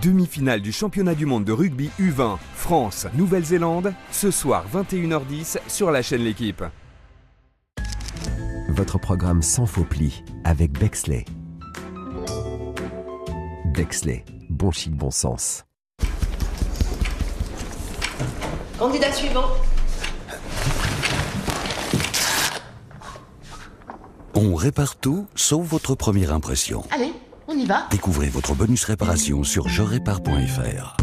Demi-finale du championnat du monde de rugby U20, France, Nouvelle-Zélande, ce soir 21h10 sur la chaîne L'Équipe. Votre programme sans faux plis avec Bexley. Bexley, bon chic, bon sens. Candidat suivant. On répare tout, sauf votre première impression. Allez, on y va. Découvrez votre bonus réparation sur jerépare.fr.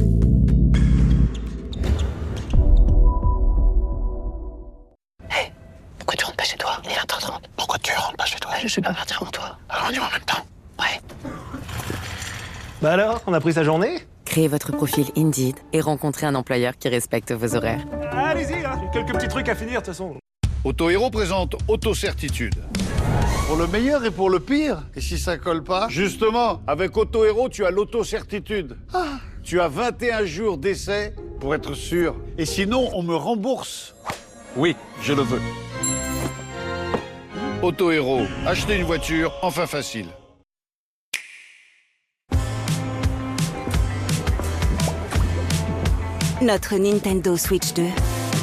Hé, pourquoi tu rentres pas chez toi? Il est 20h30. Pourquoi tu rentres pas chez toi? Je vais pas partir avant toi. Alors on y va en même temps. Ouais. Bah alors, on a pris sa journée? Créez votre profil Indeed et rencontrez un employeur qui respecte vos horaires. Allez-y, hein. Quelques petits trucs à finir, de toute façon. Auto-Héros présente Auto-Certitude. Pour le meilleur et pour le pire. Et si ça colle pas? Justement, avec Auto-Héros, tu as l'auto-certitude. Tu as 21 jours d'essai pour être sûr. Et sinon, on me rembourse. Oui, je le veux. Auto-Héros, acheter une voiture, enfin facile. Notre Nintendo Switch 2.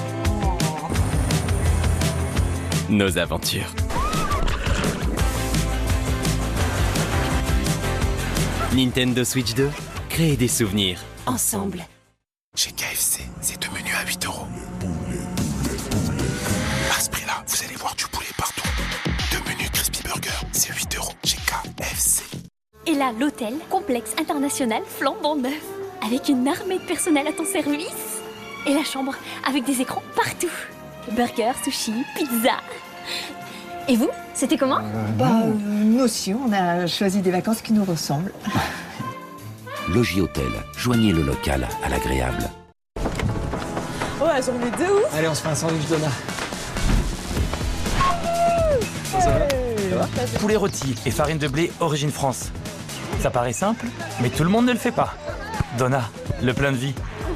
Nos aventures. Nintendo Switch 2, créer des souvenirs. Ensemble. Chez KFC, c'est 2 menus à 8 €. À ce prix-là, vous allez voir du poulet partout. 2 menus Crispy Burger, c'est 8 € chez KFC. Et là, l'hôtel, complexe international flambant neuf, avec une armée de personnel à ton service. Et la chambre, avec des écrans partout. Burger, sushi, pizza. Et vous, c'était comment? Nous aussi, on a choisi des vacances qui nous ressemblent. Logis Hôtel, joignez le local à l'agréable. Oh, la journée de ouf! Allez, on se fait un sandwich Donna. Poulet rôti et farine de blé origine France. Ça paraît simple, mais tout le monde ne le fait pas. Donna, le plein de vie.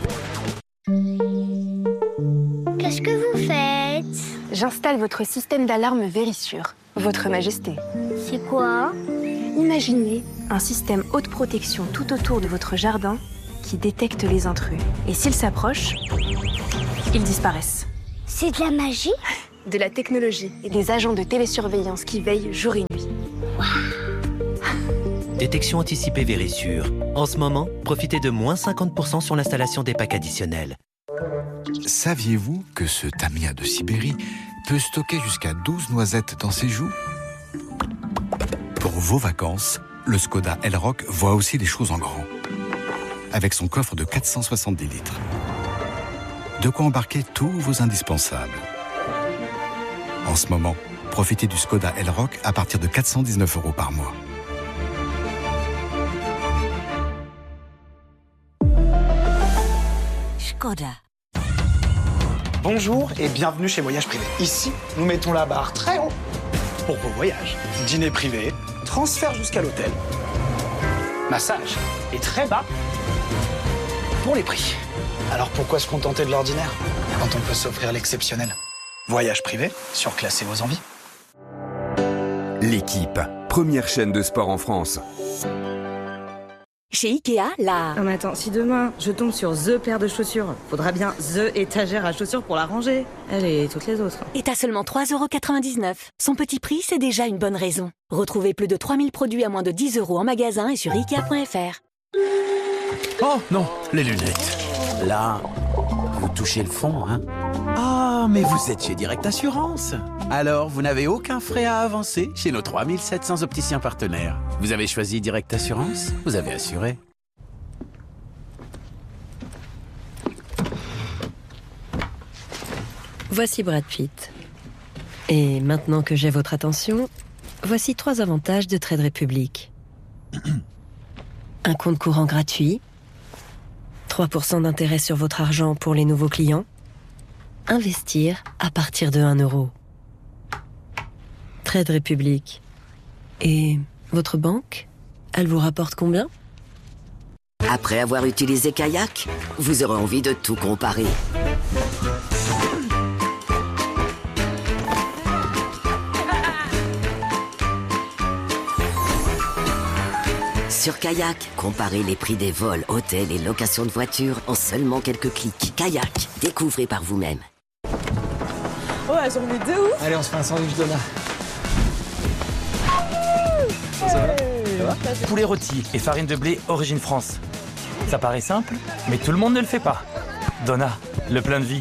Qu'est-ce que vous faites? J'installe votre système d'alarme Vérissure, Votre Majesté. C'est quoi? Imaginez un système haute protection tout autour de votre jardin qui détecte les intrus. Et s'ils s'approchent, ils disparaissent. C'est de la magie? De la technologie et des agents de télésurveillance qui veillent jour et nuit. Détection anticipée Vérissure. En ce moment, profitez de moins 50% sur l'installation des packs additionnels. Saviez-vous que ce Tamiya de Sibérie peut stocker jusqu'à 12 noisettes dans ses joues? Pour vos vacances, le Skoda Elroq voit aussi les choses en grand. Avec son coffre de 470 litres. De quoi embarquer tous vos indispensables. En ce moment, profitez du Skoda Elroq à partir de 419 € par mois. Skoda. Bonjour et bienvenue chez Voyage Privé. Ici, nous mettons la barre très haut pour vos voyages. Dîner privé, transfert jusqu'à l'hôtel, massage et très bas pour les prix. Alors pourquoi se contenter de l'ordinaire quand on peut s'offrir l'exceptionnel? Voyage privé, surclassez vos envies. L'Équipe, première chaîne de sport en France. Chez Ikea, là. Non mais attends, si demain je tombe sur THE paire de chaussures, faudra bien THE étagère à chaussures pour la ranger. Elle et toutes les autres. Et t'as seulement 3,99 €. Son petit prix, c'est déjà une bonne raison. Retrouvez plus de 3000 produits à moins de 10 € en magasin et sur Ikea.fr. Oh non, les lunettes. Là, vous touchez le fond, hein? Ah, mais vous êtes chez Direct Assurance. Alors, vous n'avez aucun frais à avancer chez nos 3700 opticiens partenaires. Vous avez choisi Direct Assurance, vous avez assuré. Voici Brad Pitt. Et maintenant que j'ai votre attention, voici 3 avantages de Trade Republic. Un compte courant gratuit, 3% d'intérêt sur votre argent pour les nouveaux clients, investir à partir de 1 €. Trade Republic. Et votre banque, elle vous rapporte combien? Après avoir utilisé Kayak, vous aurez envie de tout comparer. sur Kayak. Comparez les prix des vols, hôtels et locations de voitures en seulement quelques clics. Kayak, découvrez par vous-même. Oh, elles ont mis de ouf. Allez, on se fait un sandwich Donna. Ça va? Poulet rôti et farine de blé origine France. Ça paraît simple, mais tout le monde ne le fait pas. Donna, le plein de vie.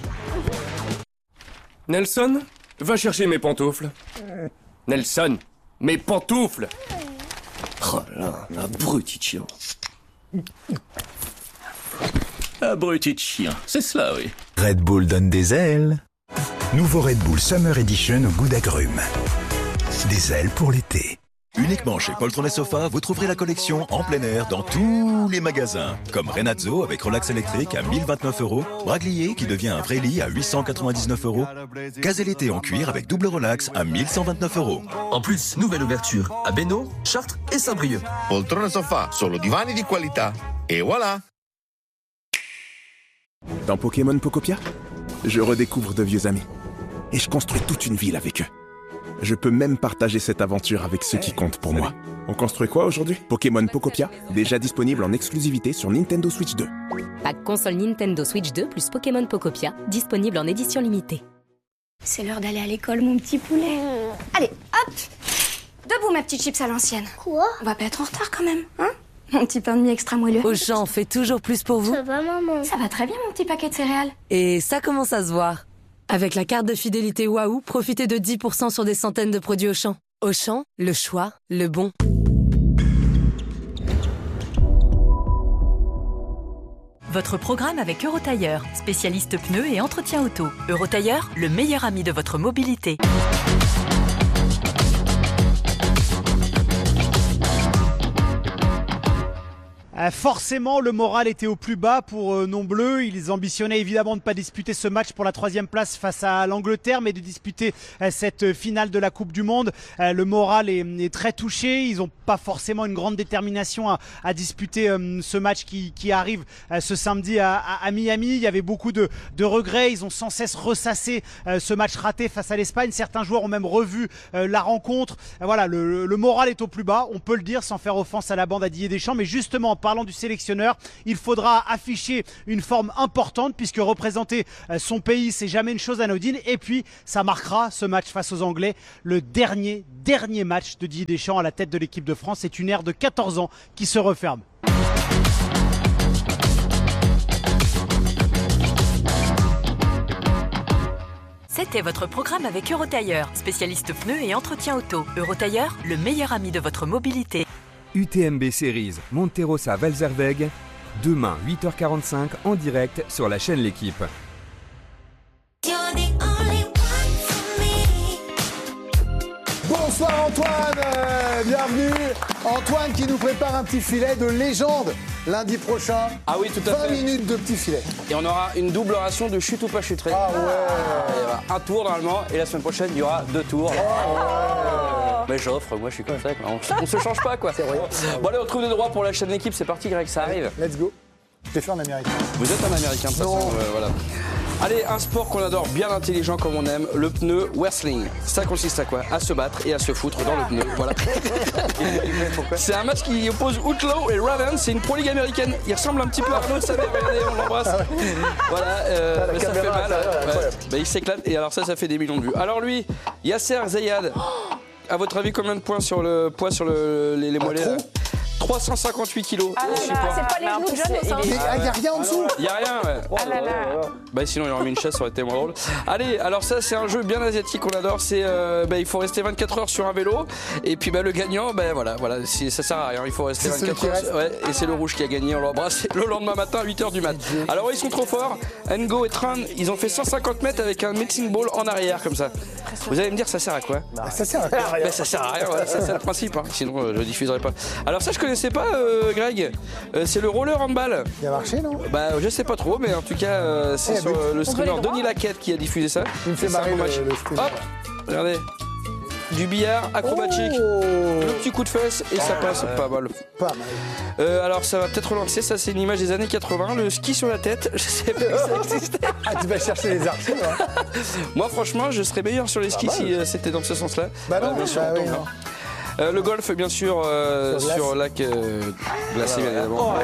Nelson, va chercher mes pantoufles. Nelson, mes pantoufles. Oh là, abruti de chien. Abruti de chien, c'est cela, oui. Red Bull donne des ailes. Nouveau Red Bull Summer Edition au goût d'agrumes. Des ailes pour l'été. Uniquement chez Poltron et Sofa, vous trouverez la collection en plein air dans tous les magasins. Comme Renazzo avec relax électrique à 1029 €, Braglier qui devient un vrai lit à 899 €, Gazelle été en cuir avec double relax à 1129 €. En plus, nouvelle ouverture à Bénaud, Chartres et Saint-Brieuc. Poltrone Sofa, solo divani di qualità. Et voilà. Dans Pokémon Pocopia, je redécouvre de vieux amis. Et je construis toute une ville avec eux. Je peux même partager cette aventure avec ceux qui comptent pour moi. On construit quoi aujourd'hui? Pokémon Pocopia, déjà disponible en exclusivité sur Nintendo Switch 2. Pack console Nintendo Switch 2 plus Pokémon Pocopia, disponible en édition limitée. C'est l'heure d'aller à l'école, mon petit poulet. Allez, hop! Debout, ma petite chips à l'ancienne. Quoi? On va pas être en retard quand même, hein? Mon petit pain de mie extra moelleux. Auchan fait toujours plus pour vous. Ça va, maman? Ça va très bien, mon petit paquet de céréales. Et ça commence à se voir. Avec la carte de fidélité Waouh, profitez de 10% sur des centaines de produits Auchan. Auchan, le choix, le bon. Votre programme avec Eurotailleur, spécialiste pneus et entretien auto. Eurotailleur, le meilleur ami de votre mobilité. Forcément, le moral était au plus bas pour Non-Bleu. Ils ambitionnaient évidemment de ne pas disputer ce match pour la 3e place face à l'Angleterre, mais de disputer cette finale de la Coupe du Monde. Le moral est très touché. Ils n'ont pas forcément une grande détermination à disputer ce match qui arrive ce samedi à Miami. Il y avait beaucoup de regrets. Ils ont sans cesse ressassé ce match raté face à l'Espagne. Certains joueurs ont même revu la rencontre. Voilà, le moral est au plus bas, on peut le dire sans faire offense à la bande à Didier Deschamps, mais justement, parlant du sélectionneur, il faudra afficher une forme importante puisque représenter son pays, c'est jamais une chose anodine. Et puis, ça marquera ce match face aux Anglais, le dernier match de Didier Deschamps à la tête de l'équipe de France. C'est une ère de 14 ans qui se referme. C'était votre programme avec Eurotailleur, spécialiste pneus et entretien auto. Eurotailleur, le meilleur ami de votre mobilité. UTMB Series Monterosa Valzerweg, demain 8h45 en direct sur la chaîne L'Équipe. Bonsoir Antoine, bienvenue. Antoine qui nous prépare un petit filet de légende lundi prochain. Ah oui, tout à fait. 20 minutes de petit filet. Et on aura une double ration de chute ou pas chuterai. Ah ouais. Il y aura un tour normalement et la semaine prochaine il y aura 2 tours. Mais j'offre, moi je suis comme ça. On se change pas quoi. Bon allez, on trouve des droits pour la chaîne L'Équipe, c'est parti Greg, ça arrive. Let's go. Je t'ai fait en américain. Vous êtes un américain de toute façon, voilà. Allez, un sport qu'on adore, bien intelligent comme on aime, le pneu wrestling. Ça consiste à quoi? À se battre et à se foutre dans le pneu. Voilà. C'est un match qui oppose Outlaw et Raven. C'est une pro league américaine. Il ressemble un petit peu à Arnaud Saber. Regardez, on l'embrasse. Voilà, mais ça fait mal. Ouais. Bah, il s'éclate et alors ça fait des millions de vues. Alors lui, Yasser Zayad. À votre avis, combien de points sur le poids sur les mollets? 358 kilos. Ah là là, c'est pas les genoux de John, ça. Il n'y a rien en dessous. Il n'y a rien, ouais. Ah là là. Bah sinon il aurait mis une chaise, ça aurait été moins drôle. Allez, alors ça c'est un jeu bien asiatique qu'on adore. C'est il faut rester 24 heures sur un vélo. Et puis le gagnant, voilà, ça sert à rien. Il faut rester 24 heures. Ouais, et c'est le rouge qui a gagné. On l'embrasse le lendemain matin à 8h du mat. Alors ils sont trop forts. Ngo et Tran, ils ont fait 150 mètres avec un medicine ball en arrière comme ça. Vous allez me dire ça sert à quoi? Ça sert à rien. Ça sert à rien, voilà, ça c'est le principe. Hein. Sinon je diffuserai pas. Alors ça je connaissais pas Greg. C'est le roller handball. Il a marché non? Bah je sais pas trop, mais en tout cas c'est sur le streamer Denis Laquette qui a diffusé ça. Il me fait marrer le streamer. Hop, regardez. Du billard acrobatique, le petit coup de fesse et ça passe pas mal. Pas mal. Alors ça va peut-être relancer, ça c'est une image des années 80, le ski sur la tête, je sais pas que ça existait. Ah tu vas chercher les archives hein. Moi franchement je serais meilleur sur les skis si c'était dans ce sens-là. Bah non, non. Le golf, bien sûr, sur lac glacé, bien évidemment.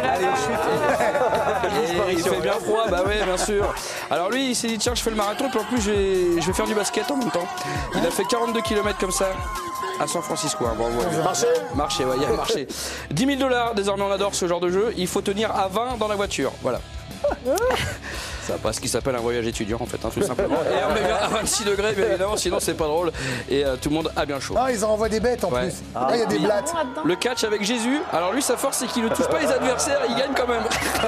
Il fait bien froid, bah ouais, bien sûr. Alors lui, il s'est dit tiens, je fais le marathon, puis en plus je vais faire du basket en même temps. Il a fait 42 km comme ça à San Francisco. Hein. Bon, marché, ouais, il a marché. 10 000 $, désormais on adore ce genre de jeu. Il faut tenir à 20 dans la voiture, voilà. Ça passe ce qui s'appelle un voyage étudiant en fait, hein, tout simplement. Et on met bien à 26 degrés, bien évidemment, sinon c'est pas drôle. Et tout le monde a bien chaud. Ah, ils en envoient des bêtes en plus. Ah, il y a des blattes. Le catch avec Jésus, alors lui, sa force, c'est qu'il ne touche pas les adversaires, il gagne quand même.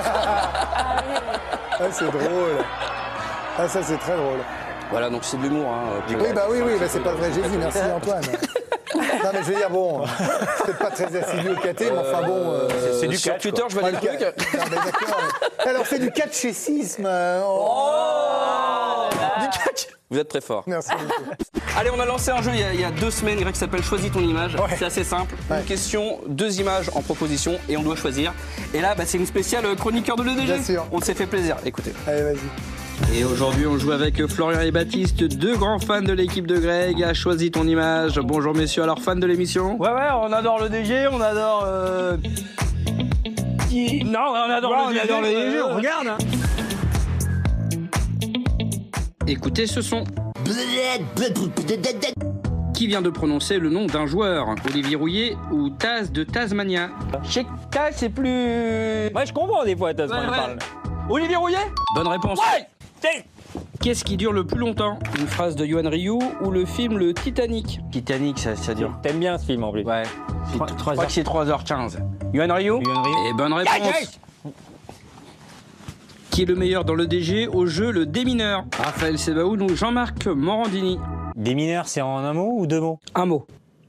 Ah, c'est drôle. Ah, ça, c'est très drôle. Voilà, donc c'est de l'humour. Hein, oui, bah c'est pas le vrai Jésus, merci Antoine. Non, mais je veux dire, bon, peut-être pas très assidu au caté, mais enfin bon. C'est du catch. Sur Twitter, je vois des trucs. Non, mais d'accord. Alors, c'est du catchécisme. Du catch. Vous êtes très fort. Merci beaucoup. Allez, on a lancé un jeu il y a 2 semaines, Greg, qui s'appelle Choisis ton image. Ouais. C'est assez simple. Une question, 2 images en proposition et on doit choisir. Et là, c'est une spéciale chroniqueur de l'EDG. Bien sûr. On s'est fait plaisir. Écoutez. Allez, vas-y. Et aujourd'hui, on joue avec Florian et Baptiste, 2 grands fans de l'équipe de Greg. A choisi ton image. Bonjour messieurs, alors fans de l'émission. Ouais, on adore le DG, on adore. Non, on adore le DG, on regarde. Hein. Écoutez ce son. Qui vient de prononcer le nom d'un joueur? Olivier Rouillet ou Taz de Tasmania? Chez Taz, c'est plus. Ouais, je comprends des fois Taz quand il parle. Olivier Rouillet? Bonne réponse. Ouais. Qu'est-ce qui dure le plus longtemps? Une phrase de Yoann Ryu ou le film Le Titanic? Titanic, ça dure. T'aimes bien ce film en plus? Ouais. Je crois que c'est 3h15. Yoann Ryu? Et bonne réponse. Qui est le meilleur dans le DG au jeu Le Démineur? Raphaël Sebaoun ou Jean-Marc Morandini? Démineur, c'est en un mot ou 2 mots? Un mot.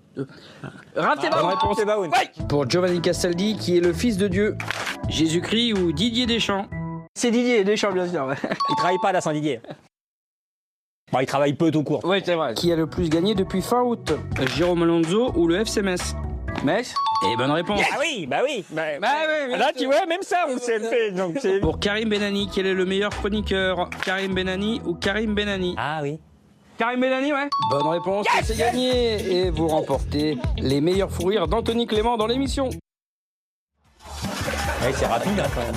Sebaoun. Pour Giovanni Castaldi, qui est le fils de Dieu? Jésus-Christ ou Didier Deschamps? C'est Didier Deschamps, bien sûr. Il travaille pas là sans Didier. Bon, il travaille peu tout court. Oui, c'est vrai. Qui a le plus gagné depuis fin août? Jérôme Alonso ou le FC Metz? Metz? Et bonne réponse. Ah oui, bah oui. Là, tu vois, même ça, on s'est fait. Donc pour Karim Benani, quel est le meilleur chroniqueur? Karim Benani ou Karim Benani? Ah oui. Karim Benani, ouais. Bonne réponse, c'est gagné. Et vous remportez les meilleurs fous rires d'Anthony Clément dans l'émission. Ouais, c'est rapide hein, quand même.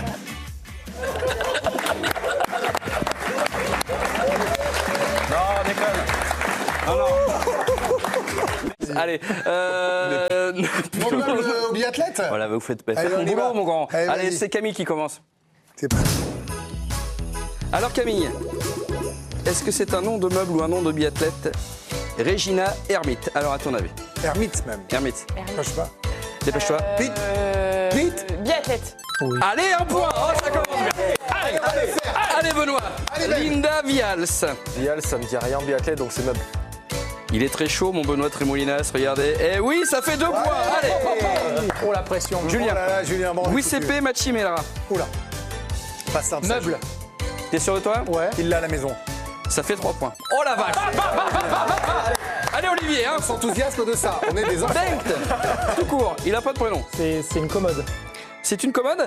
Non, déconne. Non. Allez, Mon meuble au biathlète. Voilà, vous faites mon boulot, mon grand. Allez, c'est Camille qui commence. C'est parti. Alors Camille, est-ce que c'est un nom de meuble ou un nom de biathlète? Regina Hermite. Alors à ton avis? Hermite même. Hermite. Dépêche-toi. Dépêche-toi. Vite. Biathlète. Oui. Allez, un point. Oh, ça commence bien. Allez Benoît. Linda Vials. Vials, ça me dit rien en biathlète, donc c'est meuble. Il est très chaud, mon Benoît Trémolinas, regardez. Eh oui, ça fait 2 points. Allez. Oh la pression. Julien. Oh là là, Julien. Oui, CP, Machimera. Oula. Pas simple. Meuble. T'es sûr de toi? Ouais. Il l'a à la maison. Ça fait 3 points. Oh la vache. Allez Olivier, hein. S'enthousiasme de ça. On est des enfants. Bengt. Tout court. Il a pas de prénom. C'est une commode. C'est une commode?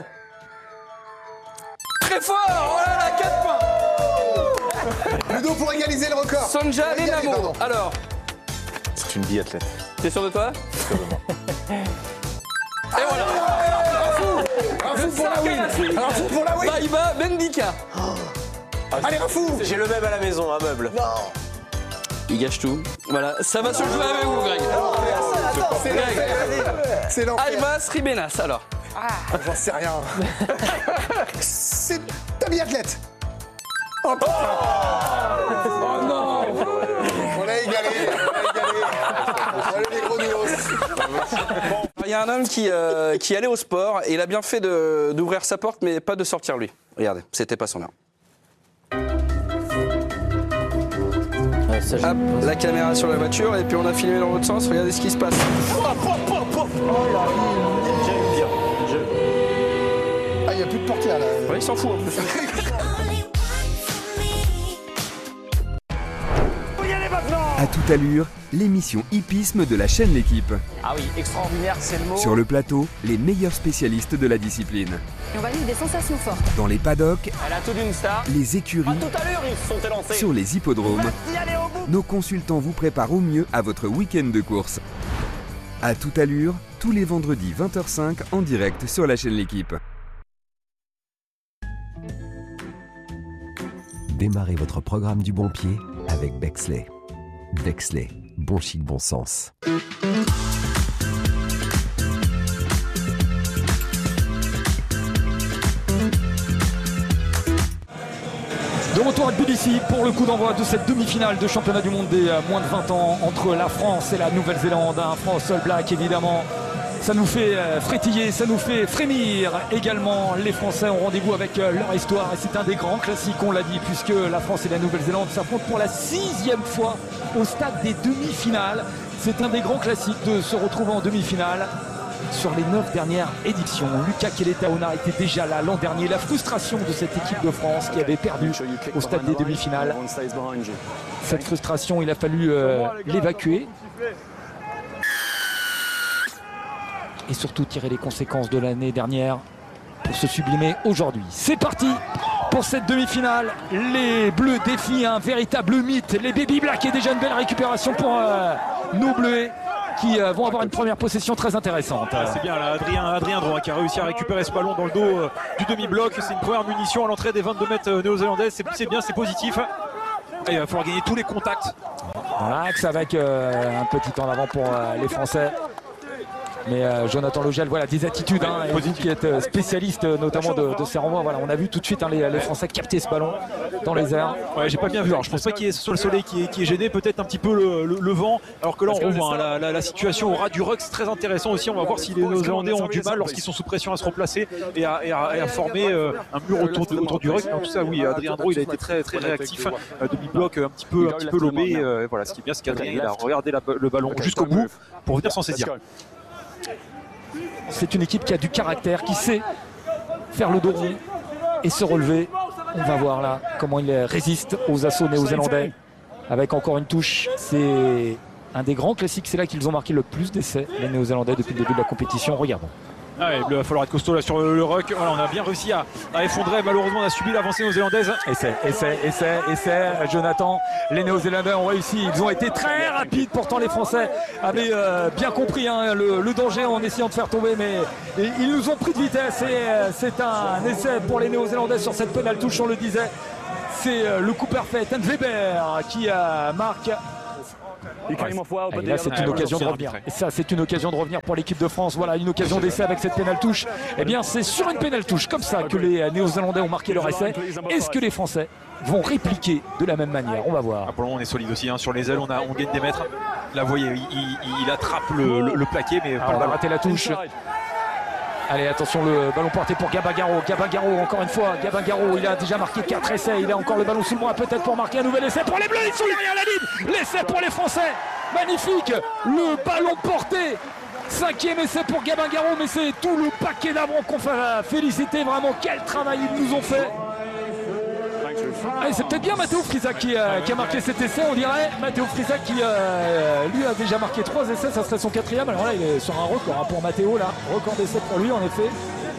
Très fort. Oh là là, 4 points. Ludo pour égaliser le record. Sonja Lenamo. Alors. C'est une biathlète. T'es sûr de toi? Sûrement. Et voilà. Un fou pour la win. Un fou pour la win. Baïba Bendika. Allez, un fou. J'ai le même à la maison, un meuble. Non. Il gâche tout. Voilà, ça va se jouer avec vous, Greg. Attends, c'est l'enfer. Almas Ribenas, alors. J'en sais rien. C'est ta biathlète. Oh putain. Oh non. On a égalé. Allez les gros nulos. Il y a un homme qui allait au sport et il a bien fait d'ouvrir sa porte, mais pas de sortir lui. Regardez, c'était pas son heure. Hop, la caméra sur la voiture et puis on a filmé dans l'autre sens. Regardez ce qui se passe. J'aime bien. Ah, il n'y a plus de portière là. Ouais, il s'en fout en plus. À toute allure, l'émission hippisme de la chaîne L'équipe. Ah oui, extraordinaire, c'est le mot. Sur le plateau, les meilleurs spécialistes de la discipline. Et on va vivre des sensations fortes. Dans les paddocks, Elle a tout d'une star. les écuries, Tout à l'heure, ils se sont élancés. sur les hippodromes, Vas-y, allez au bout. nos consultants vous préparent au mieux à votre week-end de course. À toute allure, tous les vendredis 20h05 en direct sur la chaîne L'Équipe. Démarrez votre programme du bon pied avec Bexley. Bexley, bon chic, bon sens. De retour à Tbilissi pour le coup d'envoi de cette demi-finale de championnat du monde des moins de 20 ans entre la France et la Nouvelle-Zélande. Un France All Black évidemment. Ça nous fait frétiller, ça nous fait frémir également. Les Français ont rendez-vous avec leur histoire et c'est un des grands classiques, on l'a dit, puisque la France et la Nouvelle-Zélande s'affrontent pour la 6e fois au stade des demi-finales. C'est un des grands classiques de se retrouver en demi-finale. Sur les 9 dernières éditions, Luca Keletaona était déjà là l'an dernier. La frustration de cette équipe de France qui avait perdu au stade des demi-finales. Cette frustration, il a fallu l'évacuer. Et surtout tirer les conséquences de l'année dernière pour se sublimer aujourd'hui. C'est parti pour cette demi-finale. Les Bleus défient un véritable mythe. Les Baby Black, et déjà une belle récupération pour nos Bleus qui vont avoir une première possession très intéressante. C'est bien là, Adrien Droit qui a réussi à récupérer ce ballon dans le dos du demi-bloc. C'est une première munition à l'entrée des 22 mètres néo-zélandaises. C'est bien, c'est positif. Et il va falloir gagner tous les contacts. Dans l'axe avec un petit temps d'avant pour les Français. Mais Jonathan Logel, voilà, des attitudes, hein, et vous qui êtes spécialiste notamment de ces renvois, voilà, on a vu tout de suite hein, les Français capter ce ballon dans les airs. Ouais, j'ai pas bien vu, alors je pense pas qu'il y ait sur le soleil qui est gêné, peut-être un petit peu le vent, alors que là on revoit hein, la situation au ras du ruck, c'est très intéressant aussi, on va voir si les Néo-Zélandais ont du mal lorsqu'ils sont sous pression à se replacer et à former un mur autour du ruck. En tout ça, oui, Adrien Drot, il a été très réactif, demi-bloc un petit peu lobé, voilà, ce qui est bien, c'est qu'Adrien il a regardé le ballon jusqu'au bout pour venir s'en saisir. C'est une équipe qui a du caractère, qui sait faire le dos rond et se relever. On va voir là comment il résiste aux assauts néo-zélandais. Avec encore une touche, c'est un des grands classiques. C'est là qu'ils ont marqué le plus d'essais, les néo-zélandais, depuis le début de la compétition. Regardons. Ah ouais, il va falloir être costaud là sur le ruck. Voilà, on a bien réussi à effondrer. Malheureusement, on a subi l'avancée néo-zélandaise. Essai, Jonathan. Les Néo-Zélandais ont réussi. Ils ont été très rapides. Pourtant, les Français avaient bien compris hein, le danger en essayant de faire tomber. Mais ils nous ont pris de vitesse. Et c'est un essai pour les Néo-Zélandais sur cette pénale touche, on le disait. C'est le coup parfait. Ten Weber qui marque. Et là c'est une occasion de revenir. Et ça c'est une occasion de revenir pour l'équipe de France. Voilà une occasion d'essai avec cette pénale touche. Et bien c'est sur une pénale touche comme ça que les Néo-Zélandais ont marqué leur essai. Est-ce que les Français vont répliquer de la même manière? On va voir. Pour le moment on est solide aussi hein. Sur les ailes on gagne des mètres. Là vous voyez il attrape le plaqué mais on va rater la touche. Allez, attention, le ballon porté pour Gabin Garraud. Gabin Garraud, encore une fois. Gabin Garraud, il a déjà marqué 4 essais. Il a encore le ballon sous le bras, peut-être pour marquer un nouvel essai pour les Bleus. Ils sont derrière la ligne. L'essai pour les Français. Magnifique. Le ballon porté. 5e essai pour Gabin Garraud, mais c'est tout le paquet d'avant qu'on fait féliciter. Vraiment, quel travail ils nous ont fait. Allez, c'est peut-être bien Matteo Frisac qui a marqué cet essai, on dirait. Matteo Frisac qui lui a déjà marqué 3 essais, ça serait son 4e. Alors là il est sur un record hein, pour Matteo, là, record d'essais pour lui en effet.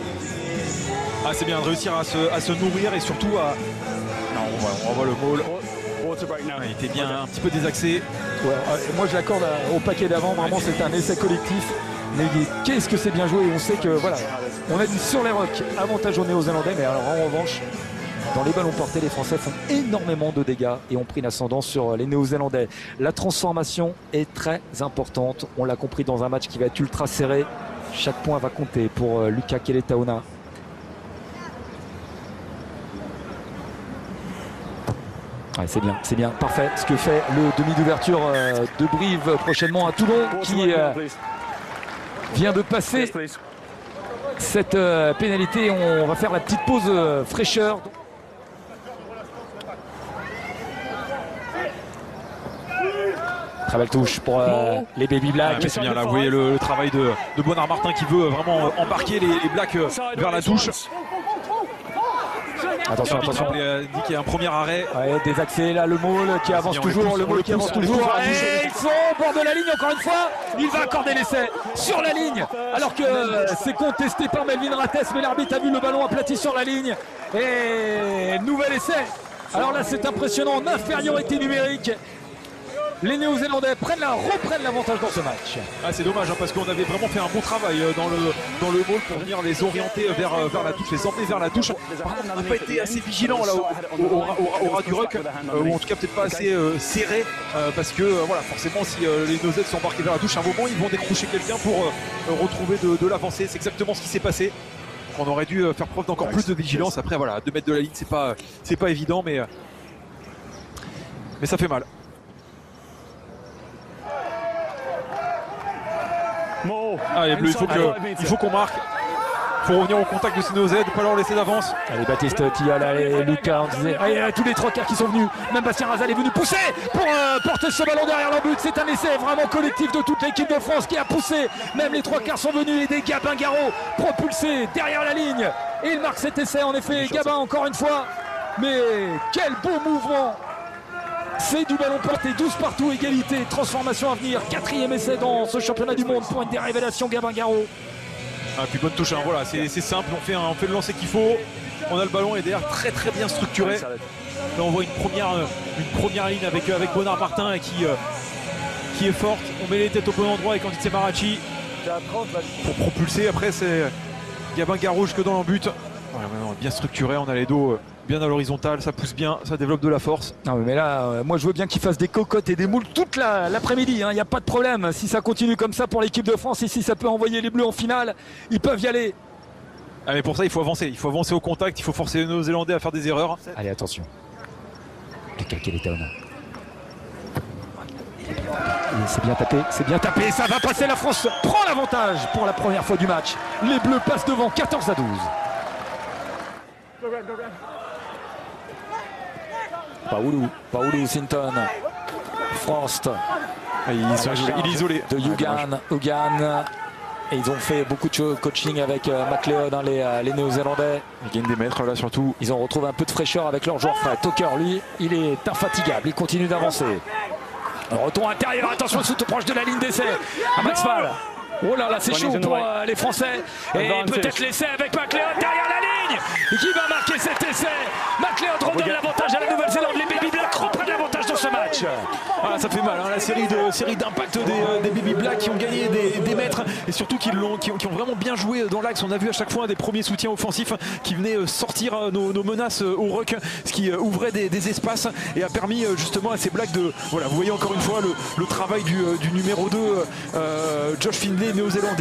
Ah c'est bien de réussir à se nourrir et surtout à... Non, on voit le maul. Il était bien un petit peu désaxé. Ouais, moi je l'accorde au paquet d'avant, vraiment c'est un essai collectif. Mais qu'est-ce que c'est bien joué, on sait que voilà, on a dit sur les rocks, avantage aux Néo-Zélandais, mais alors en revanche, dans les ballons portés, les Français font énormément de dégâts et ont pris l'ascendant sur les Néo-Zélandais. La transformation est très importante. On l'a compris dans un match qui va être ultra serré. Chaque point va compter pour Luca Keletaona. Ouais, c'est bien, parfait. Ce que fait le demi d'ouverture de Brive prochainement à Toulon qui vient de passer cette pénalité. On va faire la petite pause fraîcheur. Très belle touche pour les Baby Blacks. C'est bien là, vous voyez le travail de Bonnard Martin qui veut vraiment embarquer les Blacks vers la touche. Attention. Il dit qu'il y a un premier arrêt. Ouais, désaxé là, le Maul qui avance toujours, le Maul qui avance toujours. Et ils sont au bord de la ligne encore une fois. Il va accorder l'essai sur la ligne. Alors que c'est contesté par Melvin Rattès, mais l'arbitre a vu le ballon aplati sur la ligne. Et nouvel essai. Alors là c'est impressionnant, en infériorité numérique. les Néo-Zélandais reprennent l'avantage dans ce match. Ah, c'est dommage parce qu'on avait vraiment fait un bon travail dans le ball pour venir les orienter vers la touche, les emmener vers la touche. Par contre, on n'a pas été assez vigilant là au ras du ruck, ou en tout cas peut-être pas assez serré, parce que voilà, forcément si les Néo-Zélandais sont embarqués vers la touche, à un moment ils vont décrocher quelqu'un pour retrouver de l'avancée. C'est exactement ce qui s'est passé. On aurait dû faire preuve d'encore plus de vigilance. Après voilà, 2 mètres de la ligne, c'est pas évident, mais ça fait mal. Ah, les Bleus, il faut qu'on marque. Il faut revenir au contact de ces Néo-Z, ne pas leur laisser d'avance. Allez, Baptiste Tillol, allez, Lucas, on disait. Allez, tous les 3 quarts qui sont venus. Même Bastien Razal est venu pousser pour porter ce ballon derrière leur but. C'est un essai vraiment collectif de toute l'équipe de France qui a poussé. Même les 3 quarts sont venus aider Gabin Garot, propulsé derrière la ligne. Et il marque cet essai, en effet. Gabin, encore une fois. Mais quel beau mouvement! C'est du ballon porté, 12 partout, égalité, transformation à venir. 4e essai dans ce championnat du monde pour une des révélations, Gabin Garot. Ah, puis bonne touche, hein. Voilà, c'est simple, on fait le lancer qu'il faut. On a le ballon et derrière très très bien structuré. Là on voit une première ligne avec Bonnard Martin et qui est forte. On met les têtes au bon endroit avec Candice Marachi pour propulser. Après c'est Gabin Garot jusque dans l'embut. Voilà, maintenant bien structuré, on a les dos bien à l'horizontale, ça pousse bien, ça développe de la force. Non mais là, moi je veux bien qu'ils fassent des cocottes et des moules toute l'après-midi, il n'y a pas de problème. Si ça continue comme ça pour l'équipe de France et si ça peut envoyer les Bleus en finale, ils peuvent y aller. Ah, mais pour ça il faut avancer au contact, il faut forcer les Néo-Zélandais à faire des erreurs. Allez, attention. Lucas Keletown. C'est bien tapé, ça va passer, la France prend l'avantage pour la première fois du match. Les Bleus passent devant 14-12. Paoulou, Sinton, Frost. Il est isolé. De Hugan. Et ils ont fait beaucoup de coaching avec McLeod, hein, les Néo-Zélandais. Ils gagnent des mètres là surtout. Ils ont retrouvé un peu de fraîcheur avec leur joueur frère. Tucker, lui, il est infatigable, il continue d'avancer. Retour intérieur, attention, tout proche de la ligne d'essai. À Max Fall. Oh là là, c'est chaud pour les Français. Et peut-être l'essai avec McLeod derrière la ligne. Qui va marquer cet essai? McLeod redonne l'avantage à la Nouvelle-Zélande. Les Baby Blacks reprennent l'avantage dans ce match. Ah, ça fait mal, hein, la série d'impact des Baby Blacks qui ont gagné des mètres et surtout qui ont vraiment bien joué dans l'axe. On a vu à chaque fois des premiers soutiens offensifs qui venaient sortir nos menaces au ruck, ce qui ouvrait des espaces et a permis justement à ces Blacks de... Voilà, vous voyez encore une fois le travail du numéro 2, Josh Findlay, néo-zélandais.